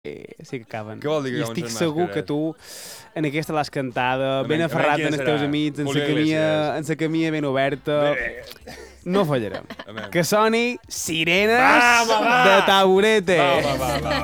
sí que caben. Què vol dir que I caben estic ses segur màscares? que tu en aquesta l'has cantada, A ben mi aferrat qui en els serà? teus amics, Julio Iglesias. en sa camia ben oberta. No fallarem. Amén. Que soni Sirenes Va, de Taburete. Va.